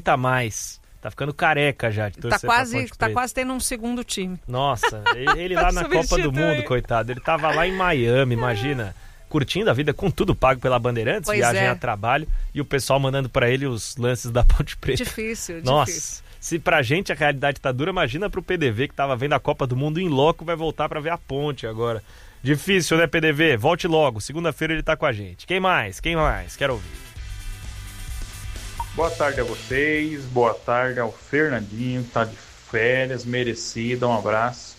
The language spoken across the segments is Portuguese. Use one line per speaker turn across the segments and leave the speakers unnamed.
aguenta mais. Tá ficando careca já de torcer pra Ponte Preta.
Tá quase tendo um segundo time.
Nossa, ele lá na Copa do Mundo, coitado. Ele tava lá em Miami, imagina, curtindo a vida com tudo pago pela Bandeirantes, viagem a trabalho, e o pessoal mandando pra ele os lances da Ponte Preta.
Difícil.
Se pra gente a realidade tá dura, imagina pro PDV que tava vendo a Copa do Mundo em loco, vai voltar pra ver a Ponte agora. Difícil, né, PDV? Volte logo, segunda-feira ele tá com a gente. Quem mais? Quero ouvir.
Boa tarde a vocês, boa tarde ao Fernandinho, que tá de férias, merecido, um abraço.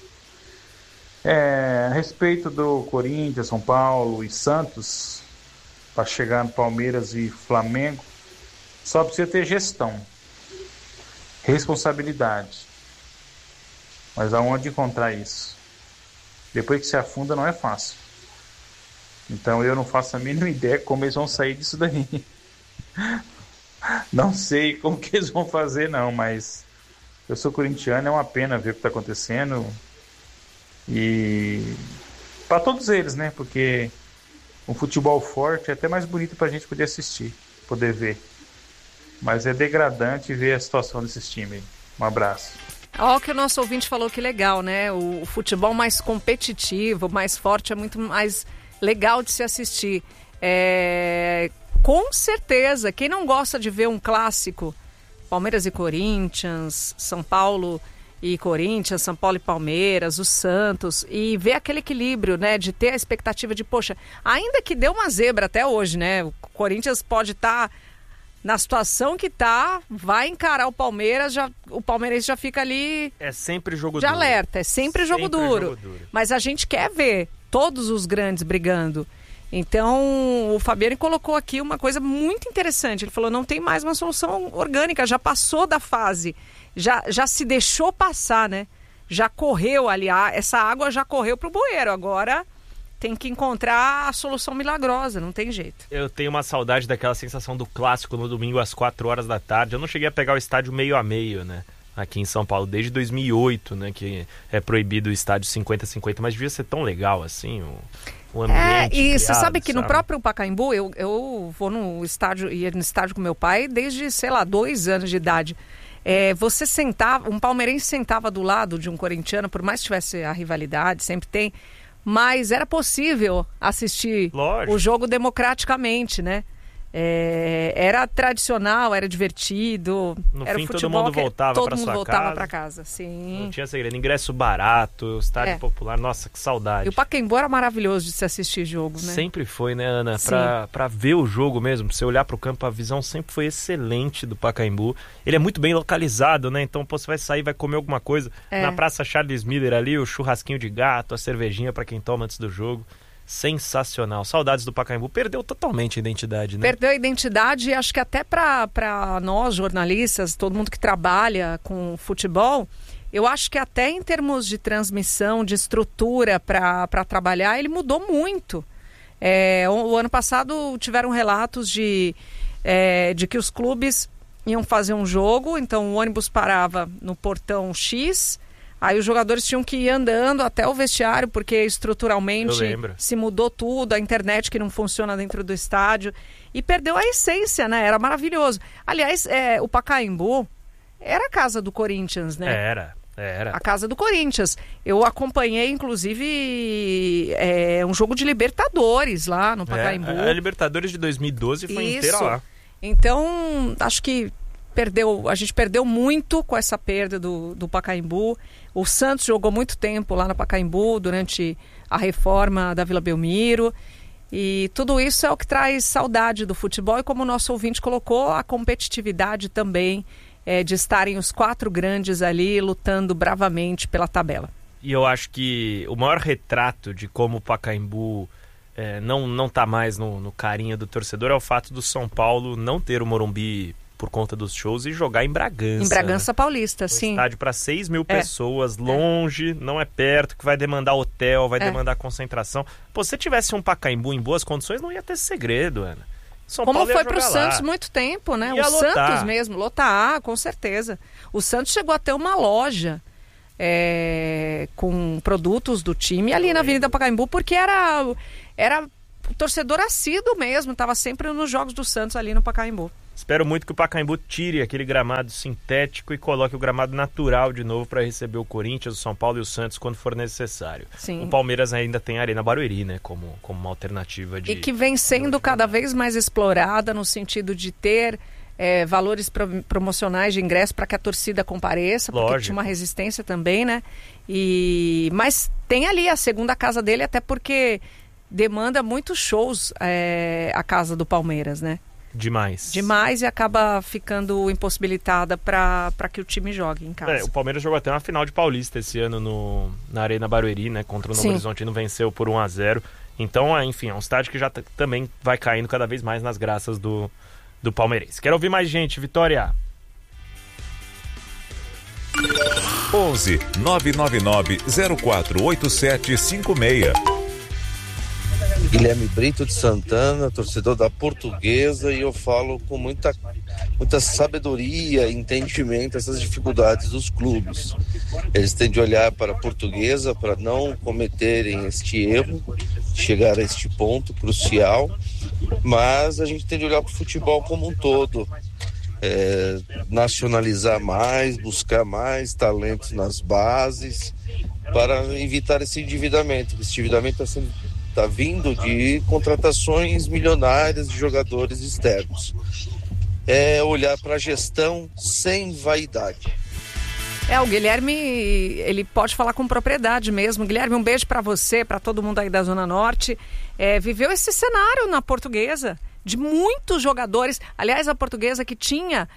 A respeito do Corinthians, São Paulo e Santos, para chegar no Palmeiras e Flamengo, só precisa ter gestão, responsabilidade. Mas aonde encontrar isso? Depois que se afunda não é fácil. Então eu não faço a mínima ideia como eles vão sair disso daí. Não sei como que eles vão fazer não, mas eu sou corintiano, é uma pena ver o que está acontecendo. E para todos eles, né? Porque um futebol forte é até mais bonito para a gente poder assistir, poder ver. Mas é degradante ver a situação desses times. Um abraço.
Olha o que o nosso ouvinte falou, que legal, né? O futebol mais competitivo, mais forte, é muito mais legal de se assistir. Com certeza, quem não gosta de ver um clássico, Palmeiras e Corinthians, São Paulo e Corinthians, São Paulo e Palmeiras, o Santos, e ver aquele equilíbrio, né, de ter a expectativa de, poxa, ainda que deu uma zebra até hoje, né, o Corinthians pode estar na situação que tá, vai encarar o Palmeiras, o Palmeirense já fica ali...
É sempre jogo
de
duro.
alerta, é sempre jogo duro. Mas a gente quer ver todos os grandes brigando. Então, o Fabiano colocou aqui uma coisa muito interessante. Ele falou, não tem mais uma solução orgânica, já passou da fase, já se deixou passar, né? Já correu ali, essa água já correu pro bueiro, agora tem que encontrar a solução milagrosa, não tem jeito.
Eu tenho uma saudade daquela sensação do clássico no domingo às 4 horas da tarde. Eu não cheguei a pegar o estádio meio a meio, né? Aqui em São Paulo, desde 2008, né? Que é proibido o estádio 50-50, mas devia ser tão legal assim... O ambiente
e você sabe que no próprio Pacaembu, eu vou no estádio, ia no estádio com meu pai desde, 2 anos de idade. Você sentava, um palmeirense sentava do lado de um corintiano, por mais que tivesse a rivalidade, sempre tem, mas era possível assistir o jogo democraticamente, né? Era tradicional, era divertido.
No
era
fim,
futebol,
todo mundo voltava
para casa. Sim.
Não tinha segredo, ingresso barato, estádio popular, nossa, que saudade.
E o Pacaembu era maravilhoso de se assistir jogo, né?
Sempre foi, né, Ana? Pra ver o jogo mesmo, pra você olhar pro campo, a visão sempre foi excelente do Pacaembu. Ele é muito bem localizado, né? Então, você vai sair, vai comer alguma coisa na Praça Charles Miller ali, o churrasquinho de gato, a cervejinha pra quem toma antes do jogo. Sensacional. Saudades do Pacaembu. Perdeu totalmente a identidade, né?
Perdeu a identidade, e acho que até para nós, jornalistas, todo mundo que trabalha com futebol, eu acho que até em termos de transmissão, de estrutura para trabalhar, ele mudou muito. O ano passado tiveram relatos de que os clubes iam fazer um jogo, então o ônibus parava no portão X... Aí os jogadores tinham que ir andando até o vestiário, porque estruturalmente se mudou tudo, a internet que não funciona dentro do estádio, e perdeu a essência, né? Era maravilhoso. Aliás, o Pacaembu era a casa do Corinthians, né?
Era.
A casa do Corinthians. Eu acompanhei, inclusive, um jogo de Libertadores lá no Pacaembu.
A Libertadores de 2012 foi inteira lá.
Então, acho que a gente perdeu muito com essa perda do Pacaembu. O Santos jogou muito tempo lá no Pacaembu durante a reforma da Vila Belmiro. E tudo isso é o que traz saudade do futebol. E como o nosso ouvinte colocou, a competitividade também de estarem os 4 grandes ali lutando bravamente pela tabela.
E eu acho que o maior retrato de como o Pacaembu não tá mais no carinho do torcedor é o fato do São Paulo não ter o Morumbi por conta dos shows e jogar em Bragança.
Em Bragança, né? Paulista, sim.
Estádio para 6 mil pessoas, longe, não é perto, que vai demandar hotel, vai demandar concentração. Pô, se tivesse um Pacaembu em boas condições, não ia ter segredo, Ana. São
Como
Paulo
foi pro Santos muito tempo, né?
Ia
o
lotar.
Santos mesmo, lotar, com certeza. O Santos chegou a ter uma loja com produtos do time ali na Avenida Pacaembu, porque era o torcedor assíduo mesmo, estava sempre nos jogos do Santos ali no Pacaembu.
Espero muito que o Pacaembu tire aquele gramado sintético e coloque o gramado natural de novo para receber o Corinthians, o São Paulo e o Santos quando for necessário.
Sim.
O Palmeiras ainda tem a Arena Barueri, né, como uma alternativa de...
E que vem sendo cada vez mais explorada no sentido de ter valores promocionais de ingresso para que a torcida compareça, porque
Lógico.
tinha uma resistência também, né? Mas tem ali a segunda casa dele, até porque demanda muitos shows a casa do Palmeiras, né?
Demais,
e acaba ficando impossibilitada para que o time jogue em casa.
O Palmeiras jogou até uma final de Paulista esse ano na Arena Barueri, né? Contra o Novo Horizontino, venceu por 1-0. Então, enfim, é um estádio que já também vai caindo cada vez mais nas graças do palmeirense. Quero ouvir mais gente, Vitória.
11 999 048756.
Guilherme Brito de Santana, torcedor da Portuguesa, e eu falo com muita sabedoria e entendimento essas dificuldades dos clubes. Eles têm de olhar para a Portuguesa para não cometerem este erro, chegar a este ponto crucial, mas a gente tem de olhar para o futebol como um todo, nacionalizar mais, buscar mais talentos nas bases para evitar esse endividamento. Esse endividamento está vindo de contratações milionárias de jogadores externos. É olhar para a gestão sem vaidade.
O Guilherme, ele pode falar com propriedade mesmo. Guilherme, um beijo para você, para todo mundo aí da Zona Norte. Viveu esse cenário na Portuguesa, de muitos jogadores. Aliás, a Portuguesa que tinha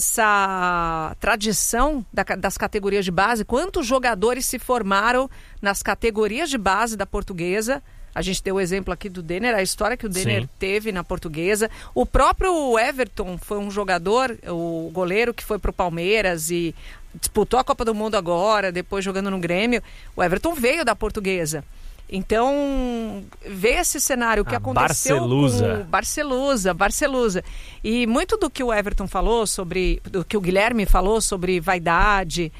essa tradição das categorias de base, quantos jogadores se formaram nas categorias de base da Portuguesa. A gente deu o exemplo aqui do Denner, a história que o Denner teve na Portuguesa. O próprio Everton foi um jogador, o goleiro que foi pro Palmeiras e disputou a Copa do Mundo agora, depois jogando no Grêmio. O Everton veio da Portuguesa. Então, vê esse cenário que aconteceu com o Barcelusa. E muito do que o Everton falou do que o Guilherme falou sobre vaidade...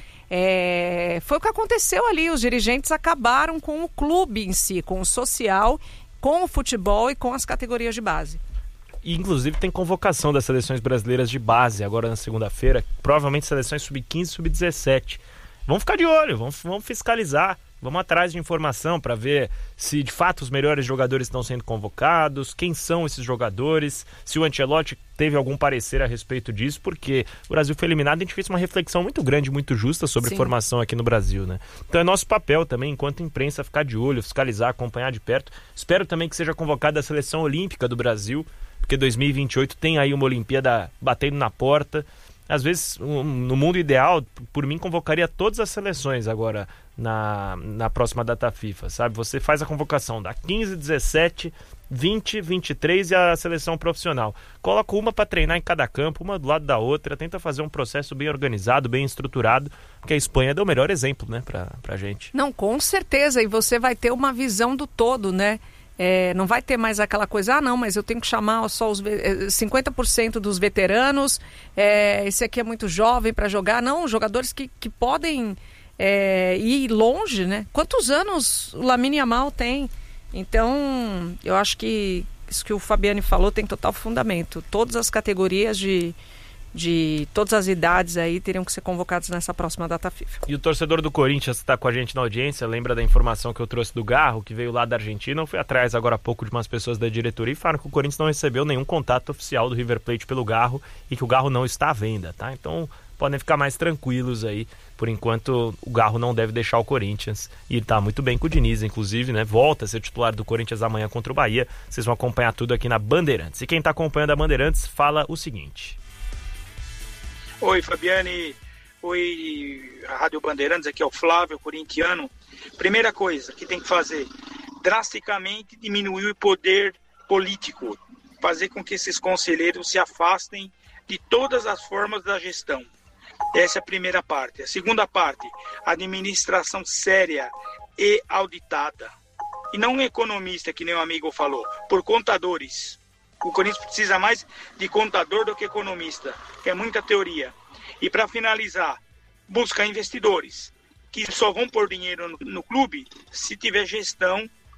foi o que aconteceu ali. Os dirigentes acabaram com o clube em si, com o social, com o futebol e com as categorias de base.
E, inclusive, tem convocação das seleções brasileiras de base agora na segunda-feira, provavelmente seleções sub-15 e sub-17. Vamos ficar de olho, vamos fiscalizar, vamos atrás de informação para ver se de fato os melhores jogadores estão sendo convocados, quem são esses jogadores, se o Ancelotti teve algum parecer a respeito disso, porque o Brasil foi eliminado e a gente fez uma reflexão muito grande, muito justa sobre formação aqui no Brasil, né? Então é nosso papel também, enquanto imprensa, ficar de olho, fiscalizar, acompanhar de perto. Espero também que seja convocada a Seleção Olímpica do Brasil, porque 2028 tem aí uma Olimpíada batendo na porta. Às vezes, no mundo ideal, por mim, convocaria todas as seleções agora na próxima data FIFA, sabe? Você faz a convocação da 15, 17, 20, 23 e a seleção profissional. Coloca uma para treinar em cada campo, uma do lado da outra, tenta fazer um processo bem organizado, bem estruturado, porque a Espanha deu o melhor exemplo, né, pra gente.
Não, com certeza, e você vai ter uma visão do todo, né? Não vai ter mais aquela coisa, não, mas eu tenho que chamar só os 50% dos veteranos, esse aqui é muito jovem para jogar. Não, jogadores que podem ir longe, né? Quantos anos o Lamine Yamal tem? Então, eu acho que isso que o Fabiani falou tem total fundamento. Todas as categorias de todas as idades aí teriam que ser convocados nessa próxima data FIFA.
E o torcedor do Corinthians está com a gente na audiência, lembra da informação que eu trouxe do Garro, que veio lá da Argentina. Eu fui atrás agora há pouco de umas pessoas da diretoria e falaram que o Corinthians não recebeu nenhum contato oficial do River Plate pelo Garro e que o Garro não está à venda, tá? Então podem ficar mais tranquilos aí. Por enquanto o Garro não deve deixar o Corinthians e está muito bem com o Diniz, inclusive, né? Volta a ser titular do Corinthians amanhã contra o Bahia. Vocês vão acompanhar tudo aqui na Bandeirantes. E quem está acompanhando a Bandeirantes fala o seguinte:
Oi, Fabiane. Oi, a Rádio Bandeirantes, aqui é o Flávio, corintiano. Primeira coisa que tem que fazer, drasticamente diminuir o poder político, fazer com que esses conselheiros se afastem de todas as formas da gestão. Essa é a primeira parte. A segunda parte, administração séria e auditada. E não um economista, que nem o amigo falou, por contadores. O Corinthians precisa mais de contador do que economista, que é muita teoria. E para finalizar, buscar investidores, que só vão pôr dinheiro no clube se tiver gestão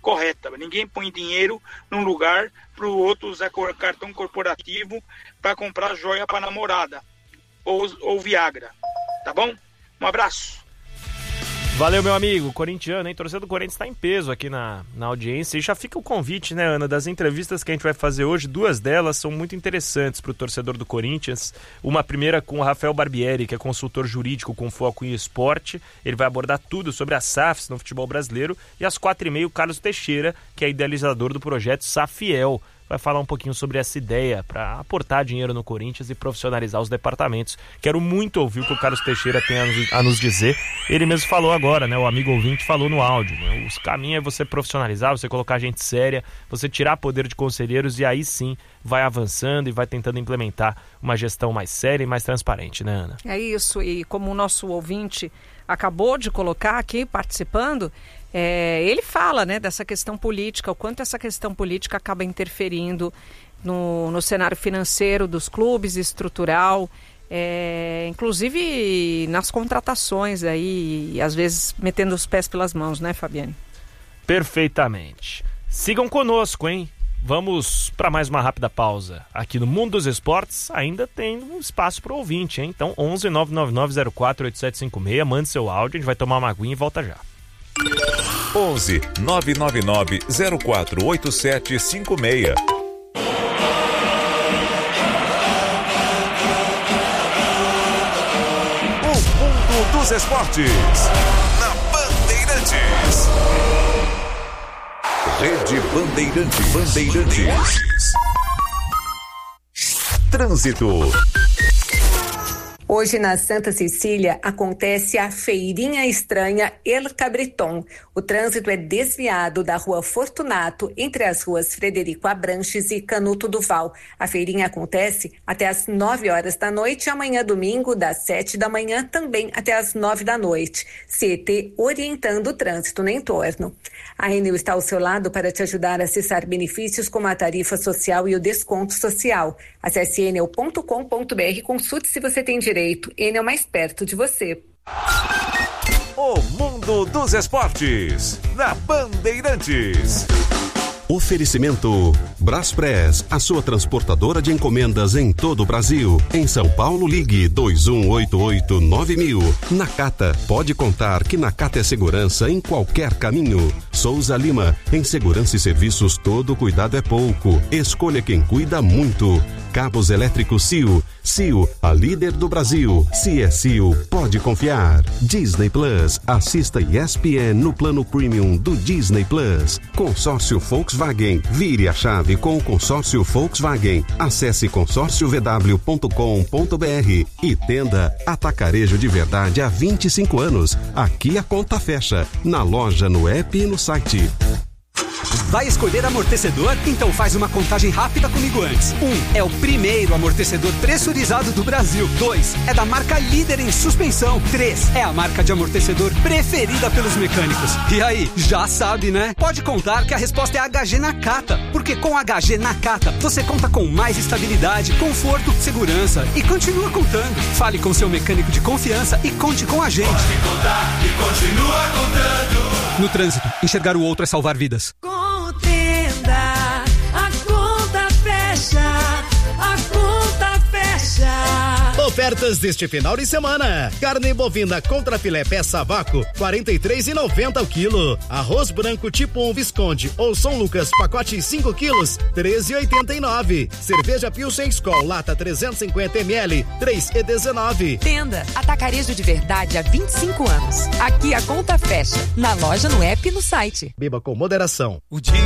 correta. Ninguém põe dinheiro num lugar para o outro usar cartão corporativo para comprar joia para namorada ou Viagra. Tá bom? Um abraço.
Valeu, meu amigo, corintiano, hein? Torcedor do Corinthians está em peso aqui na audiência. E já fica o convite, né, Ana, das entrevistas que a gente vai fazer hoje. 2 delas são muito interessantes para o torcedor do Corinthians. Uma primeira com o Rafael Barbieri, que é consultor jurídico com foco em esporte. Ele vai abordar tudo sobre as SAFs no futebol brasileiro. E às 4h30, o Carlos Teixeira, que é idealizador do projeto SAFiel. Vai falar um pouquinho sobre essa ideia para aportar dinheiro no Corinthians e profissionalizar os departamentos. Quero muito ouvir o que o Carlos Teixeira tem a nos dizer. Ele mesmo falou agora, né? O amigo ouvinte falou no áudio, né? Os caminhos é você profissionalizar, você colocar gente séria, você tirar poder de conselheiros e aí sim vai avançando e vai tentando implementar uma gestão mais séria e mais transparente, né, Ana?
É isso, e como o nosso ouvinte acabou de colocar aqui, participando, ele fala, né, dessa questão política, o quanto essa questão política acaba interferindo no cenário financeiro dos clubes, estrutural, inclusive nas contratações aí, e às vezes metendo os pés pelas mãos, né, Fabiane? Perfeitamente. Sigam conosco, hein? Vamos para mais uma rápida pausa. Aqui no Mundo dos Esportes ainda tem um espaço para o ouvinte, hein? Então 11 999 04 8756, mande seu áudio, a gente vai tomar uma aguinha e volta já.
11 999 04 8756. O Mundo dos Esportes na Bandeirantes. Rede Bandeirantes. Trânsito.
Hoje na Santa Cecília acontece a Feirinha Estranha El Cabriton. O trânsito é desviado da Rua Fortunato entre as ruas Frederico Abranches e Canuto Duval. A feirinha acontece até às 9 horas da noite e amanhã domingo das 7 da manhã também até às 9 da noite. CET orientando o trânsito no entorno. A Enel está ao seu lado para te ajudar a acessar benefícios como a tarifa social e o desconto social. Acesse enel.com.br e consulte se você tem direito. Enel mais perto de você.
O Mundo dos Esportes na Bandeirantes.
Oferecimento Braspress, a sua transportadora de encomendas em todo o Brasil. Em São Paulo, ligue 2188-9000. Nakata, pode contar que Nakata é segurança em qualquer caminho. Souza Lima, em segurança e serviços todo cuidado é pouco. Escolha quem cuida muito. Cabos elétricos CIO. CIO, a líder do Brasil. Se é CIO, pode confiar. Disney Plus, assista ESPN no plano premium do Disney Plus. Consórcio Volkswagen, vire a chave com o consórcio Volkswagen. Acesse consórciovw.com.br e tenda Atacarejo de Verdade há 25 anos. Aqui a conta fecha, na loja, no app e no site.
Vai escolher amortecedor? Então faz uma contagem rápida comigo antes. 1. É o primeiro amortecedor pressurizado do Brasil. 2. É da marca líder em suspensão. 3. É a marca de amortecedor preferida pelos mecânicos. E aí, já sabe, né? Pode contar que a resposta é HG Nakata. Porque com HG Nakata, você conta com mais estabilidade, conforto, segurança e continua contando. Fale com seu mecânico de confiança e conte com a gente.
Pode contar e continua contando.
No trânsito, enxergar o outro é salvar vidas.
Contenda, a conta fecha, a conta fecha.
Ofertas deste final de semana: carne bovina contra filé peça vácuo, R$43,90 o quilo. Arroz branco tipo 1 Visconde ou São Lucas pacote 5 quilos, R$13,89. Cerveja Pilsen Skol lata 350 ml, R$3,19.
Tenda Atacarejo de Verdade há 25 anos. Aqui a conta fecha, na loja, no app e no site.
Beba com moderação.